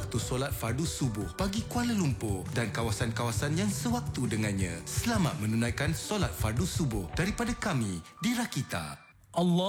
waktu solat fardu subuh bagi Kuala Lumpur dan kawasan-kawasan yang sewaktu dengannya. Selamat menunaikan solat fardu subuh daripada kami di Rakita. Allah